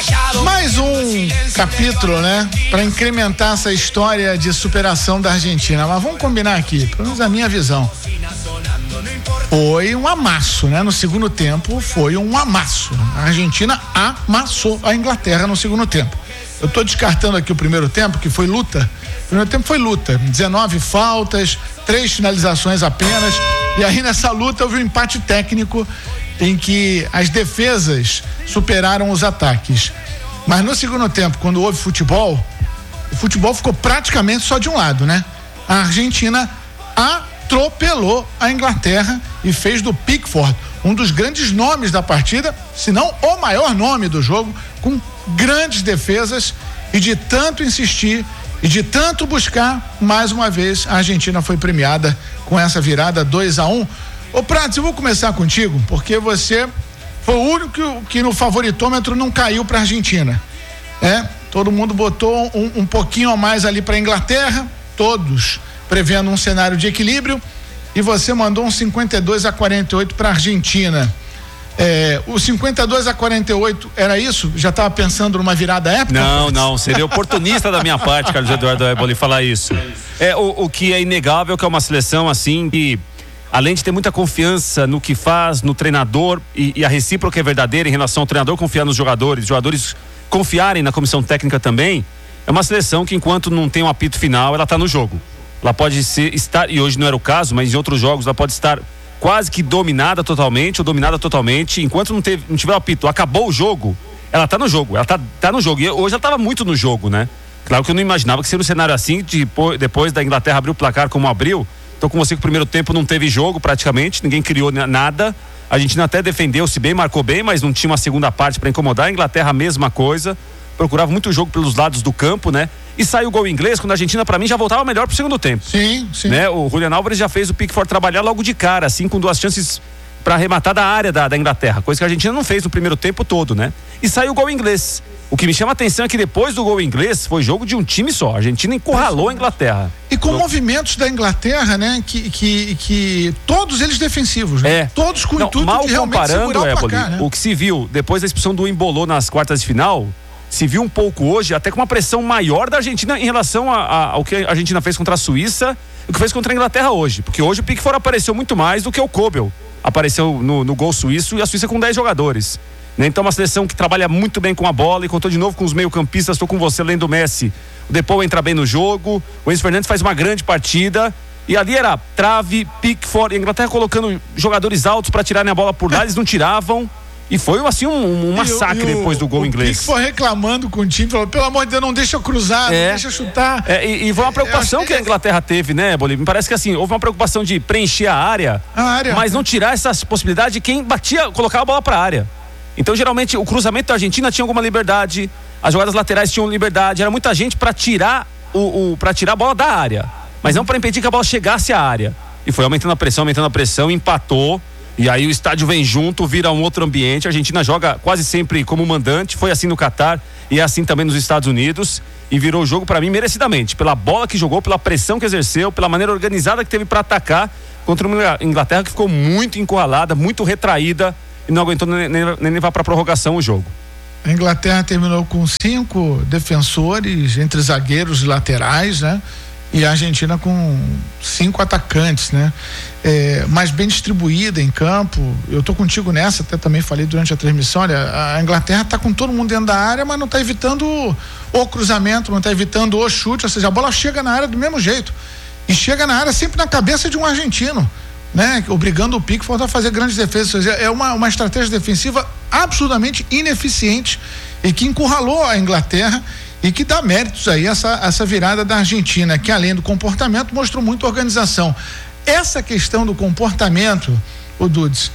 Mais um capítulo, né? Para incrementar essa história de superação da Argentina. Mas vamos combinar aqui, pelo menos a minha visão. Foi um amasso, né? No segundo tempo foi um amasso. A Argentina amassou a Inglaterra no segundo tempo. Eu tô descartando aqui o primeiro tempo, que foi luta. O primeiro tempo foi luta. 19 faltas, 3 finalizações apenas. E aí nessa luta houve um empate técnico em que as defesas superaram os ataques. Mas no segundo tempo, quando houve futebol, o futebol ficou praticamente só de um lado, né? A Argentina atropelou a Inglaterra e fez do Pickford um dos grandes nomes da partida, se não o maior nome do jogo, com grandes defesas, e de tanto insistir e de tanto buscar, mais uma vez a Argentina foi premiada com essa virada 2-1. Ô Prates, eu vou começar contigo, porque você foi o único que no favoritômetro não caiu para a Argentina. Todo mundo botou um pouquinho a mais ali para a Inglaterra, todos prevendo um cenário de equilíbrio, e você mandou um 52-48 para a Argentina. O 52-48 era isso? Já estava pensando numa virada épica? Não, seria oportunista da minha parte, Carlos Eduardo Eboli, falar isso. O que é inegável que é uma seleção assim que, além de ter muita confiança no que faz, no treinador, e a recíproca é verdadeira em relação ao treinador confiar nos jogadores, os jogadores confiarem na comissão técnica também, é uma seleção que, enquanto não tem um apito final, ela está no jogo. Ela pode estar, e hoje não era o caso, mas em outros jogos ela pode estar quase que dominada totalmente ou dominada totalmente. Enquanto não tiver o apito, acabou o jogo, ela está no jogo, ela tá no jogo. E hoje ela estava muito no jogo, né? Claro que eu não imaginava que seria um cenário assim, depois da Inglaterra abrir o placar como abriu. Então, com você que o primeiro tempo não teve jogo praticamente, ninguém criou nada. A Argentina até defendeu-se bem, marcou bem, mas não tinha uma segunda parte para incomodar. A Inglaterra, a mesma coisa. Procurava muito jogo pelos lados do campo, né? E saiu o gol inglês, quando a Argentina, para mim, já voltava melhor pro segundo tempo. Sim. Né? O Julián Álvares já fez o Pickford trabalhar logo de cara, assim, com 2 chances para arrematar da área da Inglaterra, coisa que a Argentina não fez no primeiro tempo todo, né? E saiu o gol inglês. O que me chama a atenção é que depois do gol inglês foi jogo de um time só. A Argentina encurralou a Inglaterra. E com movimentos da Inglaterra, né? Que todos eles defensivos, né? Todos com o intuito de realmente segurar o placar, né? O que se viu depois da expulsão do Embolou nas quartas de final, se viu um pouco hoje, até com uma pressão maior da Argentina em relação ao que a Argentina fez contra a Suíça e o que fez contra a Inglaterra hoje. Porque hoje o Pickford apareceu muito mais do que o Kobel apareceu no gol suíço, e a Suíça com 10 jogadores. Né? Então, uma seleção que trabalha muito bem com a bola, e contou de novo com os meio-campistas. Estou com você, além do Messi. O Depou entra bem no jogo, o Enzo Fernandes faz uma grande partida. E ali era trave, Pickford, e a Inglaterra colocando jogadores altos para tirarem a bola por lá, eles não tiravam. E foi assim um massacre depois do gol inglês. O Pickford reclamando com o time, falou: pelo amor de Deus, não deixa cruzar, não deixa chutar. E foi uma preocupação que a Inglaterra teve, né, Bolívia? Me parece que assim, houve uma preocupação de preencher a área, mas não tirar essa possibilidade de quem batia, colocava a bola pra área. Então, geralmente, o cruzamento da Argentina tinha alguma liberdade, as jogadas laterais tinham liberdade, era muita gente pra tirar a bola da área, mas não pra impedir que a bola chegasse à área. E foi aumentando a pressão, empatou. E aí o estádio vem junto, vira um outro ambiente. A Argentina joga quase sempre como mandante. Foi assim no Catar e é assim também nos Estados Unidos. E virou o jogo para mim merecidamente. Pela bola que jogou, pela pressão que exerceu, pela maneira organizada que teve para atacar contra uma Inglaterra que ficou muito encurralada, muito retraída e não aguentou nem levar para prorrogação o jogo. A Inglaterra terminou com 5 defensores entre zagueiros e laterais, né? E a Argentina com 5 atacantes, né? Mais bem distribuída em campo. Eu tô contigo nessa, até também falei durante a transmissão. Olha, a Inglaterra tá com todo mundo dentro da área, mas não tá evitando o cruzamento, não tá evitando o chute, ou seja, a bola chega na área do mesmo jeito. E chega na área sempre na cabeça de um argentino, né? Obrigando o Pickford a fazer grandes defesas. Ou seja, é uma estratégia defensiva absolutamente ineficiente e que encurralou a Inglaterra. E que dá méritos aí essa virada da Argentina, que além do comportamento mostrou muita organização. Essa questão do comportamento, o Dudes,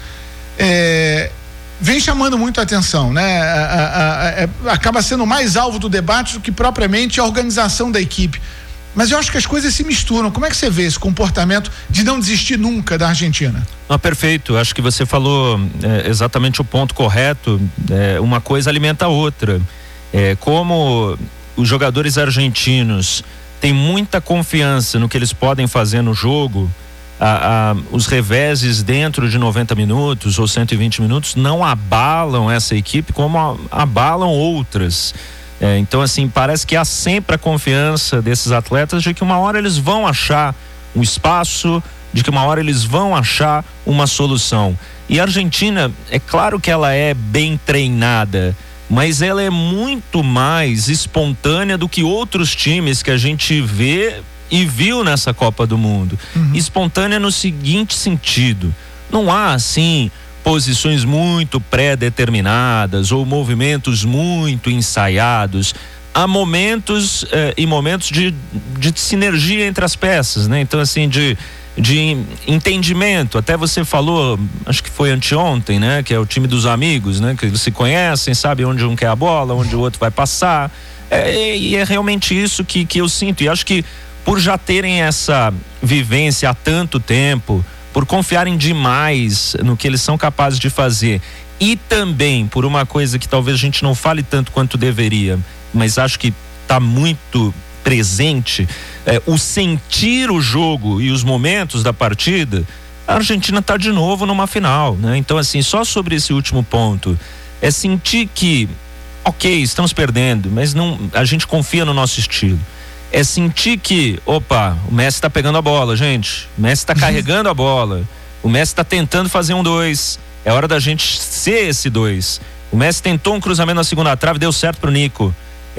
vem chamando muito a atenção, né? Acaba sendo mais alvo do debate do que propriamente a organização da equipe. Mas eu acho que as coisas se misturam. Como é que você vê esse comportamento de não desistir nunca da Argentina? Perfeito, acho que você falou exatamente o ponto correto. Uma coisa alimenta a outra. Como os jogadores argentinos têm muita confiança no que eles podem fazer no jogo, os reveses dentro de 90 minutos ou 120 minutos não abalam essa equipe como abalam outras. Então, assim, parece que há sempre a confiança desses atletas de que uma hora eles vão achar um espaço, de que uma hora eles vão achar uma solução. E a Argentina, é claro que ela é bem treinada, mas ela é muito mais espontânea do que outros times que a gente vê e viu nessa Copa do Mundo. Espontânea no seguinte sentido: não há, assim, posições muito pré-determinadas ou movimentos muito ensaiados. Há momentos e momentos de sinergia entre as peças, né? Então, assim, de entendimento. Até você falou, acho que foi anteontem, né? Que é o time dos amigos, né? Que eles se conhecem, sabem onde um quer a bola, onde o outro vai passar. E é realmente isso que eu sinto. E acho que por já terem essa vivência há tanto tempo, por confiarem demais no que eles são capazes de fazer, e também por uma coisa que talvez a gente não fale tanto quanto deveria, mas acho que está muito presente, o sentir o jogo e os momentos da partida. A Argentina está de novo numa final, né? Então, assim, só sobre esse último ponto, é sentir que, ok, estamos perdendo, mas não, a gente confia no nosso estilo. É sentir que, opa, o Messi está pegando a bola, gente. O Messi está carregando a bola. O Messi está tentando fazer um 2. É hora da gente ser esse 2. O Messi tentou um cruzamento na segunda trave, deu certo pro Nico.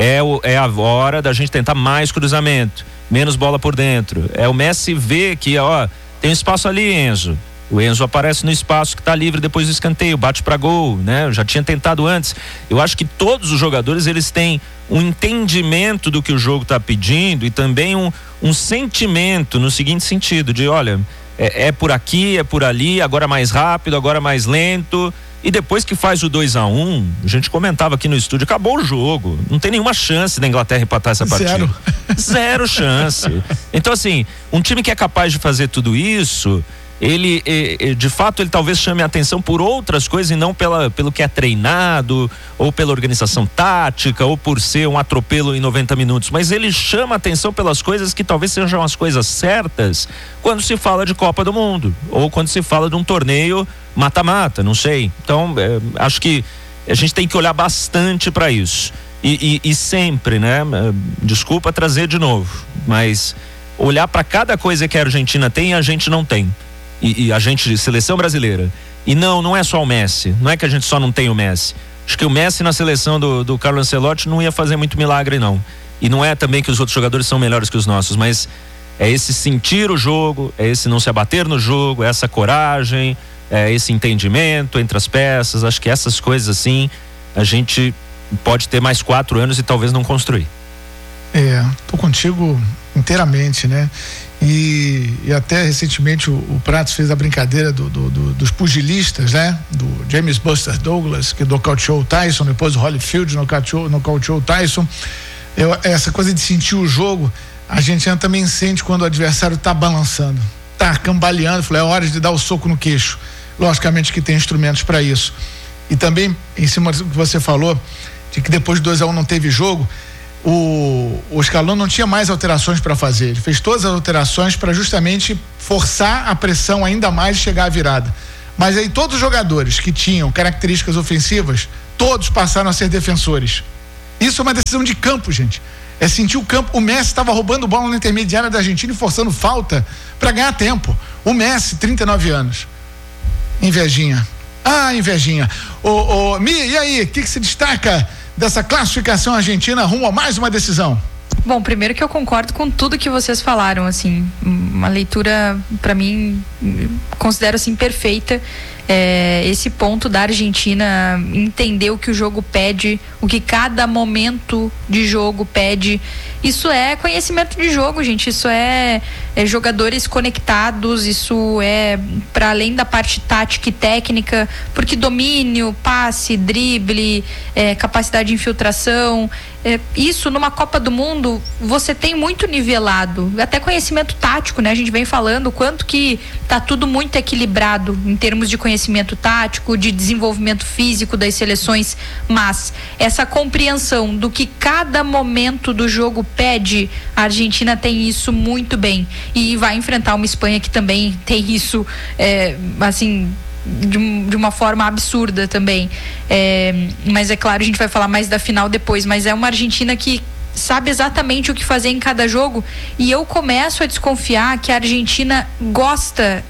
É a hora da gente tentar mais cruzamento, menos bola por dentro. O Messi vê que, tem um espaço ali, Enzo. O Enzo aparece no espaço que está livre depois do escanteio, bate para gol, né? Eu já tinha tentado antes. Eu acho que todos os jogadores, eles têm um entendimento do que o jogo está pedindo e também um sentimento no seguinte sentido, de olha, é por aqui, é por ali, agora mais rápido, agora mais lento. E depois que faz o 2-1, a gente comentava aqui no estúdio, acabou o jogo, não tem nenhuma chance da Inglaterra empatar essa partida. Zero chance. Então, assim, um time que é capaz de fazer tudo isso, ele, de fato, ele talvez chame a atenção por outras coisas e não pelo que é treinado, ou pela organização tática, ou por ser um atropelo em 90 minutos, mas ele chama a atenção pelas coisas que talvez sejam as coisas certas quando se fala de Copa do Mundo, ou quando se fala de um torneio mata-mata, não sei. Então, acho que a gente tem que olhar bastante para isso e sempre, né, desculpa trazer de novo, mas olhar para cada coisa que a Argentina tem e a gente não tem. E a gente, seleção brasileira. E não é só o Messi. Não é que a gente só não tem o Messi. Acho que o Messi na seleção do Carlo Ancelotti não ia fazer muito milagre, não. E não é também que os outros jogadores são melhores que os nossos, mas é esse sentir o jogo, é esse não se abater no jogo, é essa coragem, é esse entendimento entre as peças. Acho que essas coisas assim, a gente pode ter mais 4 anos e talvez não construir. Tô contigo inteiramente, né? E até recentemente o Pratos fez a brincadeira dos pugilistas, né? Do James Buster Douglas, que nocauteou o Tyson, depois o Holyfield nocauteou o Tyson. Essa coisa de sentir o jogo, a gente também sente quando o adversário tá balançando, tá cambaleando. É hora de dar o soco no queixo. Logicamente que tem instrumentos para isso. E também, em cima do que você falou, de que depois de 2-1 não teve jogo, o Scaloni não tinha mais alterações para fazer. Ele fez todas as alterações para justamente forçar a pressão ainda mais e chegar à virada. Mas aí todos os jogadores que tinham características ofensivas, todos passaram a ser defensores. Isso é uma decisão de campo, gente. É sentir o campo. O Messi estava roubando bola na intermediária da Argentina e forçando falta para ganhar tempo. O Messi, 39 anos. Invejinha. Invejinha. Mi, e aí, o que se destaca dessa classificação argentina rumo a mais uma decisão? Bom, primeiro que eu concordo com tudo que vocês falaram, assim, uma leitura, para mim, considero assim perfeita. Esse ponto da Argentina entender o que o jogo pede, o que cada momento de jogo pede. Isso é conhecimento de jogo, gente. Isso é jogadores conectados. Isso é para além da parte tática e técnica, porque domínio, passe, drible, capacidade de infiltração, isso numa Copa do Mundo você tem muito nivelado, até conhecimento tático, né? A gente vem falando o quanto que tá tudo muito equilibrado em termos de conhecimento conhecimento tático, de desenvolvimento físico das seleções, mas essa compreensão do que cada momento do jogo pede, a Argentina tem isso muito bem e vai enfrentar uma Espanha que também tem isso, assim, de uma forma absurda também, mas é claro, a gente vai falar mais da final depois, mas é uma Argentina que sabe exatamente o que fazer em cada jogo, e eu começo a desconfiar que a Argentina gosta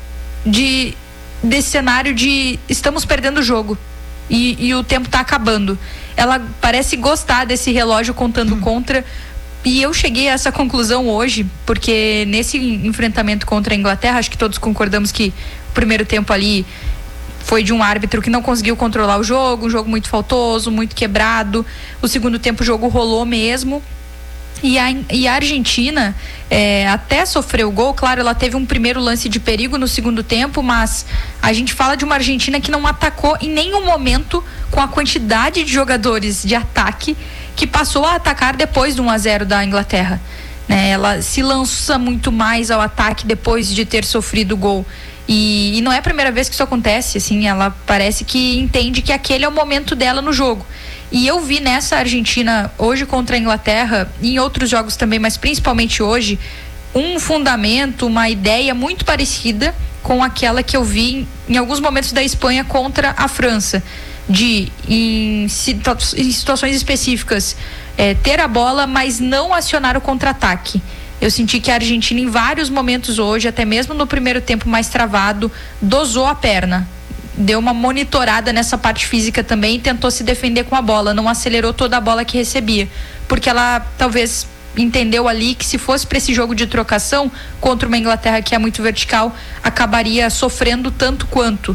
desse cenário de estamos perdendo o jogo e o tempo está acabando. Ela parece gostar desse relógio contando contra, e eu cheguei a essa conclusão hoje, porque nesse enfrentamento contra a Inglaterra, acho que todos concordamos que o primeiro tempo ali foi de um árbitro que não conseguiu controlar o jogo, um jogo muito faltoso, muito quebrado. O segundo tempo o jogo rolou mesmo. E a Argentina até sofreu o gol, claro, ela teve um primeiro lance de perigo no segundo tempo, mas a gente fala de uma Argentina que não atacou em nenhum momento com a quantidade de jogadores de ataque que passou a atacar depois do 1-0 da Inglaterra, né? Ela se lança muito mais ao ataque depois de ter sofrido o gol. E não é a primeira vez que isso acontece, assim, ela parece que entende que aquele é o momento dela no jogo. E eu vi nessa Argentina hoje contra a Inglaterra, e em outros jogos também, mas principalmente hoje, um fundamento, uma ideia muito parecida com aquela que eu vi em alguns momentos da Espanha contra a França, de em situações específicas ter a bola, mas não acionar o contra-ataque. Eu senti que a Argentina em vários momentos hoje, até mesmo no primeiro tempo mais travado, dosou a perna, deu uma monitorada nessa parte física também e tentou se defender com a bola, não acelerou toda a bola que recebia, porque ela talvez entendeu ali que se fosse para esse jogo de trocação contra uma Inglaterra que é muito vertical, acabaria sofrendo tanto quanto.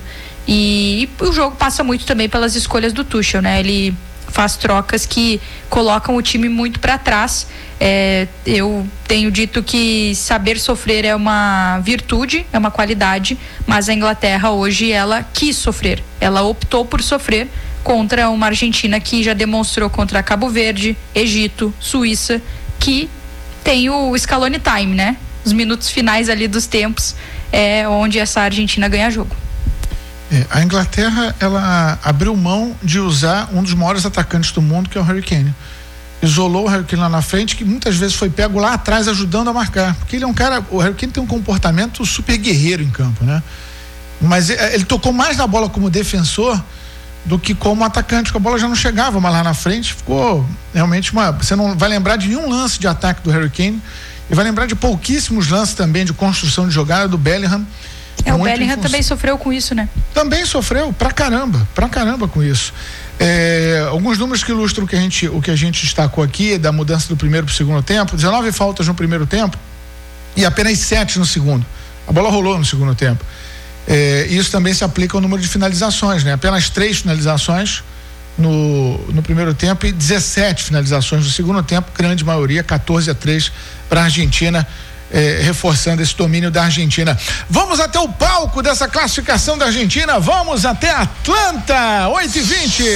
E o jogo passa muito também pelas escolhas do Tuchel, né? Ele faz trocas que colocam o time muito para trás. Eu tenho dito que saber sofrer é uma virtude, é uma qualidade, mas a Inglaterra hoje ela quis sofrer, ela optou por sofrer contra uma Argentina que já demonstrou contra Cabo Verde, Egito, Suíça, que tem o Scaloni time, né? Os minutos finais ali dos tempos é onde essa Argentina ganha jogo. A Inglaterra, ela abriu mão de usar um dos maiores atacantes do mundo, que é o Harry Kane. Isolou o Harry Kane lá na frente, que muitas vezes foi pego lá atrás ajudando a marcar, porque ele é um cara, o Harry Kane tem um comportamento super guerreiro em campo, né? Mas ele tocou mais na bola como defensor do que como atacante, porque a bola já não chegava mais lá na frente. Ficou realmente você não vai lembrar de nenhum lance de ataque do Harry Kane, e vai lembrar de pouquíssimos lances também de construção de jogada do Bellingham. O Bellingham também sofreu com isso, né? Também sofreu pra caramba com isso. Alguns números que ilustram o que a gente destacou aqui, da mudança do primeiro pro segundo tempo: 19 faltas no primeiro tempo e apenas 7 no segundo. A bola rolou no segundo tempo. Isso também se aplica ao número de finalizações, né? Apenas 3 finalizações no primeiro tempo e 17 finalizações no segundo tempo, grande maioria, 14-3 para a Argentina. Reforçando esse domínio da Argentina. Vamos até o palco dessa classificação da Argentina, vamos até Atlanta, 8h20.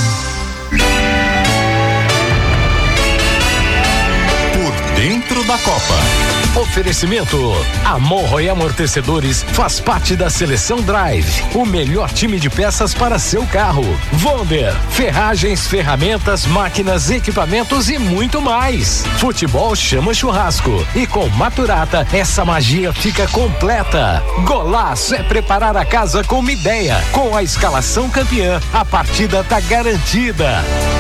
Por dentro da Copa. Oferecimento: Amorro e Amortecedores faz parte da Seleção Drive, o melhor time de peças para seu carro. Wonder, ferragens, ferramentas, máquinas, equipamentos e muito mais. Futebol chama churrasco, e com Maturata essa magia fica completa. Golaço é preparar a casa com uma ideia. Com a escalação campeã, a partida tá garantida.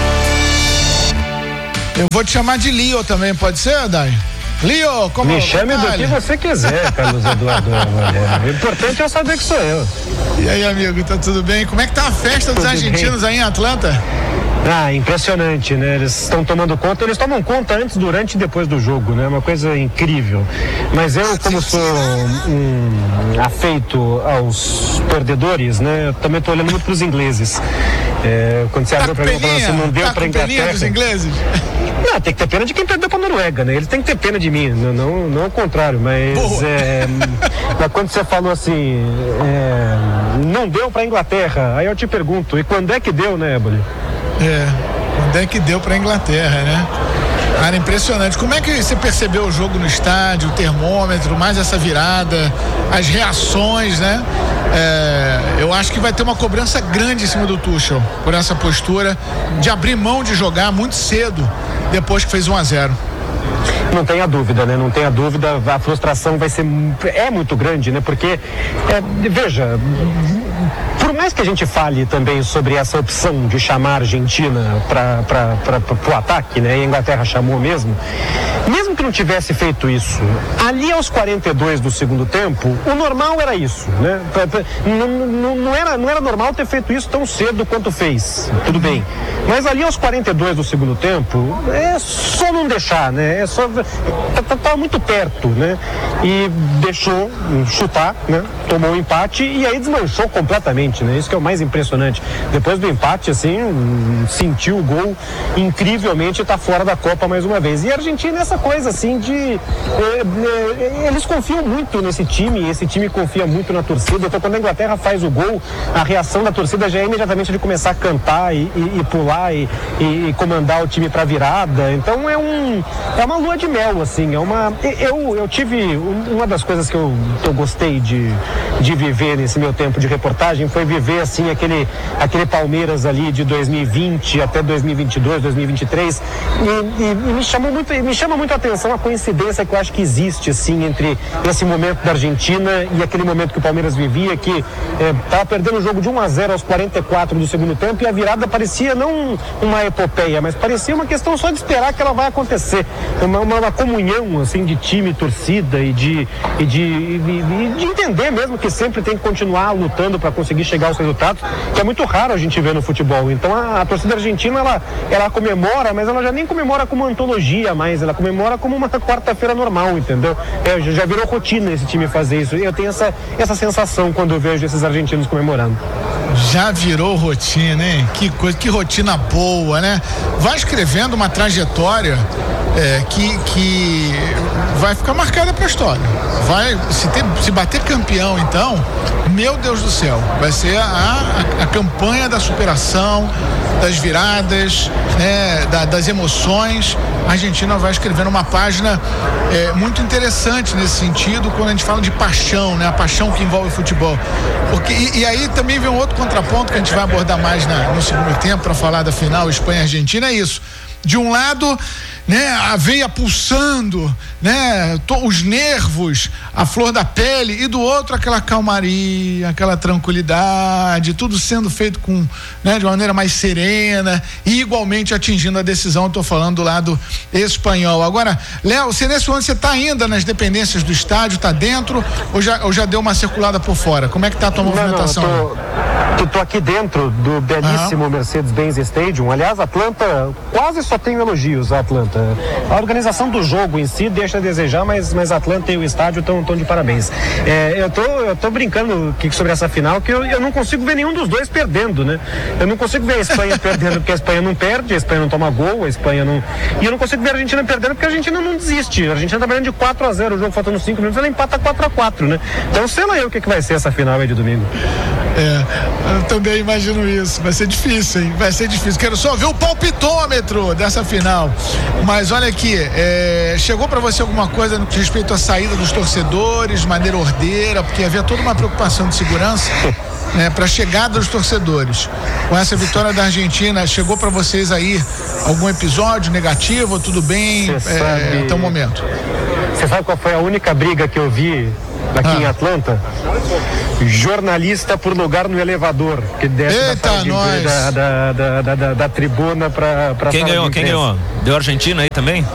Eu vou te chamar de Leo também, pode ser, Dai? Leo, como me chame do que você quiser, Carlos Eduardo. O importante é saber que sou eu. E aí, amigo, tá tudo bem? Como é que tá a festa dos argentinos aí em Atlanta? Impressionante, né? Eles estão tomando conta, eles tomam conta antes, durante e depois do jogo, né? Uma coisa incrível. Mas eu, como sou afeito aos perdedores, né? Eu também tô olhando muito pros ingleses. Quando você abriu pra mim falando assim, não deu pra Inglaterra. Dos ingleses? Não, tem que ter pena de quem perdeu pra Noruega, né? Eles têm que ter pena de mim, não ao contrário, mas mas quando você falou assim, não deu pra Inglaterra, aí eu te pergunto, e quando é que deu, né, Éboli? Quando é que deu pra Inglaterra, né? Cara, impressionante. Como é que você percebeu o jogo no estádio, o termômetro, mais essa virada, as reações, né? Eu acho que vai ter uma cobrança grande em cima do Tuchel por essa postura de abrir mão de jogar muito cedo depois que fez 1-0. Não tenha dúvida, né? Não tenha dúvida, a frustração vai ser muito grande, né? Porque, veja, por mais que a gente fale também sobre essa opção de chamar a Argentina para o ataque, né? E a Inglaterra chamou mesmo que não tivesse feito isso, ali aos 42 do segundo tempo, o normal era isso, né? Não era normal ter feito isso tão cedo quanto fez, tudo bem. Mas ali aos 42 do segundo tempo, é só não deixar, né? É só tá muito perto, né? E deixou chutar, né? Tomou um empate e aí desmanchou completamente, né? Isso que é o mais impressionante. Depois do empate, assim, sentiu o gol incrivelmente e tá fora da Copa mais uma vez. E a Argentina é essa coisa, assim, de... eles confiam muito nesse time, esse time confia muito na torcida. Então, quando a Inglaterra faz o gol, a reação da torcida já é imediatamente de começar a cantar e pular e comandar o time pra virada. Então, é uma lua de mel, assim. Eu tive... Uma das coisas que eu gostei de viver nesse meu tempo de reportagem foi viver, assim, aquele Palmeiras ali de 2020 até 2022, 2023 e me chama muito a atenção a coincidência que eu acho que existe, assim, entre esse momento da Argentina e aquele momento que o Palmeiras vivia, que estava perdendo o jogo de 1-0 aos 44 do segundo tempo e a virada parecia não uma epopeia, mas parecia uma questão só de esperar que ela vai acontecer, uma comunhão, assim, de time, torcida e de entender mesmo que sempre tem que continuar lutando para conseguir chegar aos resultados, que é muito raro a gente ver no futebol. Então a torcida argentina, ela comemora, mas ela já nem comemora como uma antologia mais, ela comemora como uma quarta-feira normal, entendeu? Já virou rotina esse time fazer isso. Eu tenho essa sensação quando eu vejo esses argentinos comemorando. Já virou rotina, hein? Que coisa, que rotina boa, né? Vai escrevendo uma trajetória que vai ficar marcada para a história. Se bater campeão, então, meu Deus do céu, vai ser a campanha da superação, das viradas, né, das emoções. A Argentina vai escrevendo uma página muito interessante nesse sentido, quando a gente fala de paixão, né? A paixão que envolve o futebol. E aí também vem um outro contraponto que a gente vai abordar mais no segundo tempo para falar da final Espanha-Argentina, é isso. De um lado, né, a veia pulsando, né, os nervos, a flor da pele, e do outro aquela calmaria, aquela tranquilidade, tudo sendo feito de uma maneira mais serena e igualmente atingindo a decisão. Estou falando do lado espanhol. Agora, Léo, você nesse momento, você está ainda nas dependências do estádio, está dentro ou já deu uma circulada por fora? Como é que está a tua movimentação? Eu tô aqui dentro do belíssimo Mercedes-Benz Stadium. Aliás, Atlanta, quase só tenho elogios a Atlanta. A organização do jogo em si deixa a desejar, mas Atlanta e o estádio estão de parabéns. Eu tô brincando sobre essa final, que eu não consigo ver nenhum dos dois perdendo, né? Eu não consigo ver a Espanha perdendo porque a Espanha não perde, a Espanha não toma gol, a Espanha não... E eu não consigo ver a Argentina perdendo porque a Argentina não desiste. A Argentina tá perdendo de 4-0, o jogo faltando 5 minutos, ela empata 4-4, né? Então sei lá o que vai ser essa final aí de domingo. Eu também imagino isso. Vai ser difícil, hein? Vai ser difícil. Quero só ver o palpitômetro dessa final. Mas olha aqui, chegou para você alguma coisa no que diz respeito à saída dos torcedores, de maneira ordeira, porque havia toda uma preocupação de segurança, né, para a chegada dos torcedores. Com essa vitória da Argentina, chegou para vocês aí algum episódio negativo? Tudo bem até o momento? Você sabe qual foi a única briga que eu vi aqui em Atlanta? Jornalista por lugar no elevador, que desce da tribuna para Quem ganhou? Deu Argentina aí também?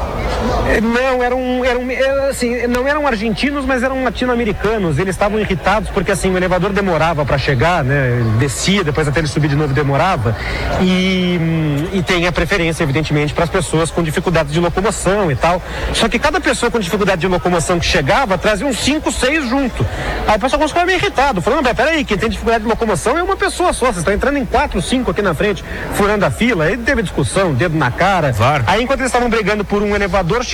Não, não eram argentinos, mas eram latino-americanos. Eles estavam irritados porque assim o elevador demorava para chegar, né? Ele descia, depois até ele subir de novo demorava. E tem a preferência, evidentemente, para as pessoas com dificuldade de locomoção e tal. Só que cada pessoa com dificuldade de locomoção que chegava trazia uns 5, 6 junto. Aí o pessoal ficava meio irritado, falando: peraí, quem tem dificuldade de locomoção é uma pessoa só. Vocês estão entrando em 4, 5 aqui na frente, furando a fila. Aí teve discussão, dedo na cara. VAR. Aí enquanto eles estavam brigando por um elevador, chegou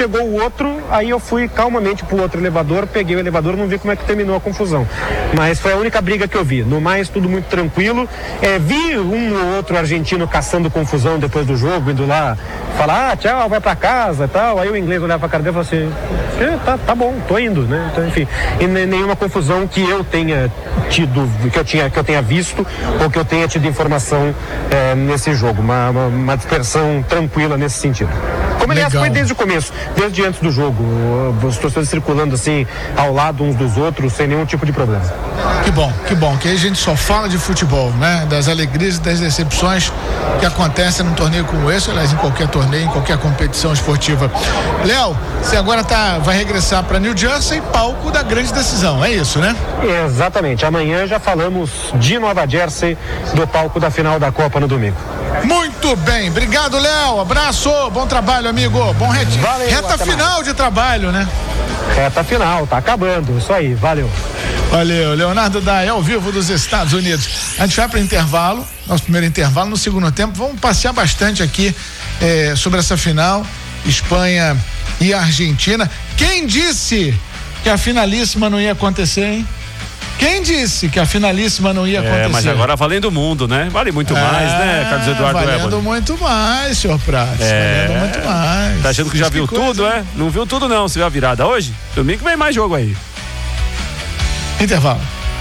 chegou o outro, aí eu fui calmamente pro outro elevador, peguei o elevador, não vi como é que terminou a confusão. Mas foi a única briga que eu vi. No mais, tudo muito tranquilo. Vi um ou outro argentino caçando confusão depois do jogo, indo lá falar, tchau, vai pra casa e tal. Aí o inglês olhava pra cara dele e falou assim, tá bom, tô indo, né? Então, enfim, e nenhuma confusão que eu tenha tido, que eu tenha visto ou que eu tenha tido informação nesse jogo. Uma dispersão tranquila nesse sentido. Como aliás foi desde o começo, desde antes do jogo, os torcedores circulando assim ao lado uns dos outros sem nenhum tipo de problema. Que bom, que aí a gente só fala de futebol, né? Das alegrias e das decepções que acontecem num torneio como esse, aliás, em qualquer torneio, em qualquer competição esportiva. Léo, você agora vai regressar para New Jersey, palco da grande decisão, é isso, né? Exatamente, amanhã já falamos de Nova Jersey, do palco da final da Copa no domingo. Muito bem, obrigado, Léo, abraço, bom trabalho, amigo, Valeu, reta final de trabalho, né? Reta final, tá acabando, isso aí, valeu. Valeu, Leonardo Dai, ao vivo dos Estados Unidos. A gente vai para o intervalo, nosso primeiro intervalo. No segundo tempo, vamos passear bastante aqui sobre essa final, Espanha e Argentina. Quem disse que a finalíssima não ia acontecer, hein? Quem disse que a finalíssima não ia acontecer? Mas agora valendo o mundo, né? Vale muito mais, né, Carlos Eduardo Éboli? Valendo muito mais, senhor Prates. Valendo muito mais. Tá achando que já viu tudo, é? Não viu tudo não, você viu a virada hoje? Domingo vem mais jogo aí. Intervalo.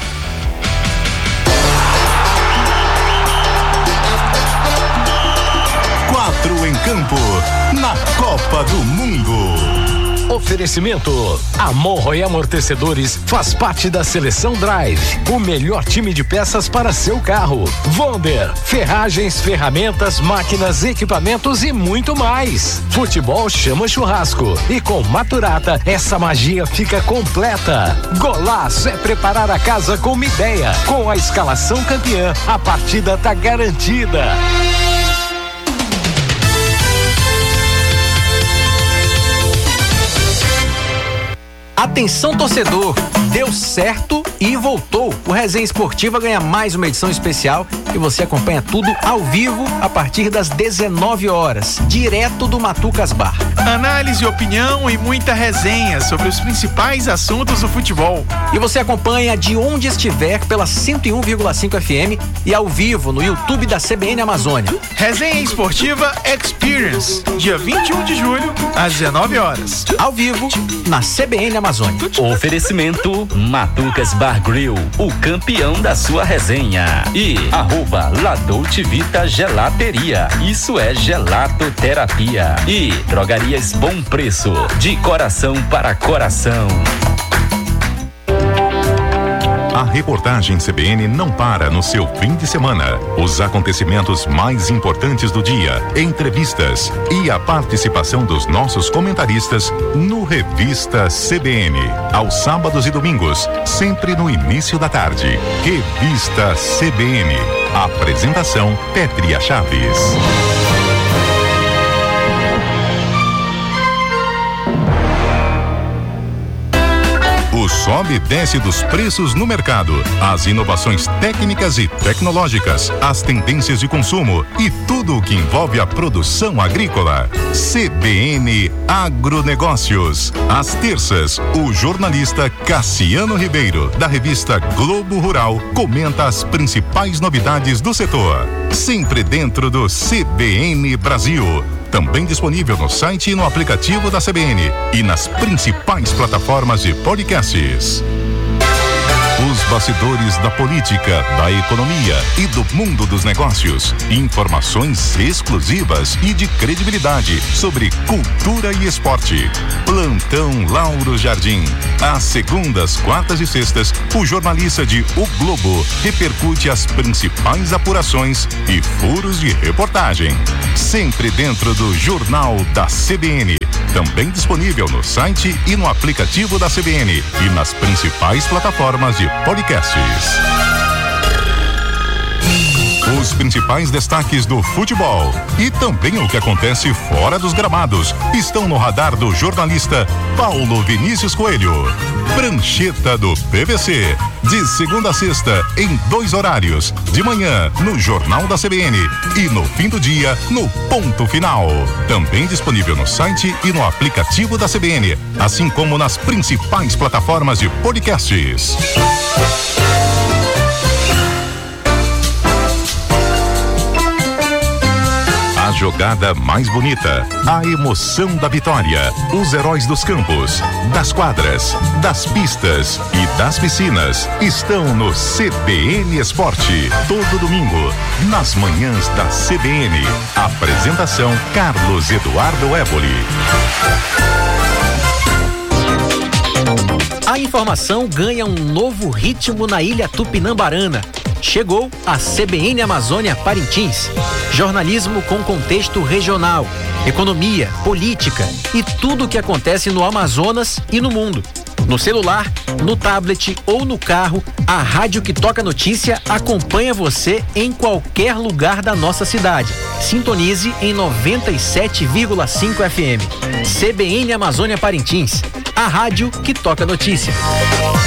Quatro em campo, na Copa do Mundo. Oferecimento: Amorro e Amortecedores faz parte da Seleção Drive, o melhor time de peças para seu carro. Wonder, ferragens, ferramentas, máquinas, equipamentos e muito mais. Futebol chama churrasco e com Maturata essa magia fica completa. Golaço é preparar a casa com uma ideia. Com a escalação campeã, a partida tá garantida. Atenção, torcedor, deu certo e voltou. O Resenha Esportiva ganha mais uma edição especial e você acompanha tudo ao vivo a partir das 19 horas, direto do Matucas Bar. Análise, opinião e muita resenha sobre os principais assuntos do futebol. E você acompanha de onde estiver pela 101,5 FM e ao vivo no YouTube da CBN Amazônia. Resenha Esportiva Experience, dia 21 de julho, às 19 horas. Ao vivo, na CBN Amazônia. Oferecimento Matucas Bar Grill, o campeão da sua resenha. E @La Dolce Vita Gelateria, isso é gelatoterapia. E Drogarias Bom Preço, de coração para coração. A reportagem CBN não para no seu fim de semana. Os acontecimentos mais importantes do dia, entrevistas e a participação dos nossos comentaristas no Revista CBN. Aos sábados e domingos, sempre no início da tarde. Revista CBN. Apresentação: Pétria Chaves. O sobe e desce dos preços no mercado, as inovações técnicas e tecnológicas, as tendências de consumo e tudo o que envolve a produção agrícola. CBN Agronegócios. Às terças, o jornalista Cassiano Ribeiro, da revista Globo Rural, comenta as principais novidades do setor. Sempre dentro do CBN Brasil. Também disponível no site e no aplicativo da CBN e nas principais plataformas de podcasts. Os bastidores da política, da economia e do mundo dos negócios. Informações exclusivas e de credibilidade sobre cultura e esporte. Plantão Lauro Jardim. Às segundas, quartas e sextas, o jornalista de O Globo repercute as principais apurações e furos de reportagem. Sempre dentro do Jornal da CBN. Também disponível no site e no aplicativo da CBN e nas principais plataformas de podcasts. Os principais destaques do futebol e também o que acontece fora dos gramados estão no radar do jornalista Paulo Vinícius Coelho. Prancheta do PVC, de segunda a sexta, em 2 horários. De manhã, no Jornal da CBN e no fim do dia, no Ponto Final. Também disponível no site e no aplicativo da CBN, assim como nas principais plataformas de podcasts. A jogada mais bonita, a emoção da vitória, os heróis dos campos, das quadras, das pistas e das piscinas estão no CBN Esporte. Todo domingo, nas manhãs da CBN. Apresentação Carlos Eduardo Éboli. A informação ganha um novo ritmo na Ilha Tupinambarana. Chegou a CBN Amazônia Parintins. Jornalismo com contexto regional, economia, política e tudo o que acontece no Amazonas e no mundo. No celular, no tablet ou no carro, a rádio que toca notícia acompanha você em qualquer lugar da nossa cidade. Sintonize em 97,5 FM. CBN Amazônia Parintins, a rádio que toca notícia.